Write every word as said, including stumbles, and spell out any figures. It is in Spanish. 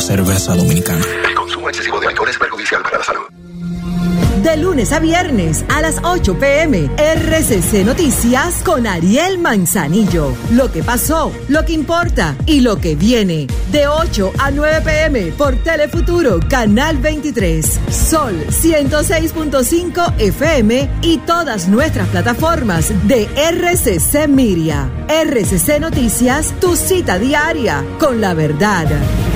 cerveza dominicana. El consumo excesivo de alcohol es perjudicial para la salud. De lunes a viernes a las ocho pm, R C C Noticias con Ariel Manzanillo. Lo que pasó, lo que importa y lo que viene. De ocho a nueve pm por Telefuturo, Canal veintitrés, Sol ciento seis punto cinco F M y todas nuestras plataformas de R C C Miria. R C C Noticias, tu cita diaria con la verdad.